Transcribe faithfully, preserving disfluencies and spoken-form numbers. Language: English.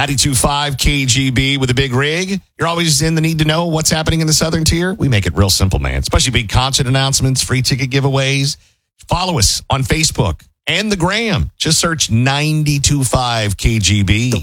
ninety-two point five K G B with a big rig. You're always in the need to know what's happening in the Southern Tier. We make it real simple, man. Especially big concert announcements, free ticket giveaways. Follow us on Facebook and the Gram. Just search ninety-two point five K G B.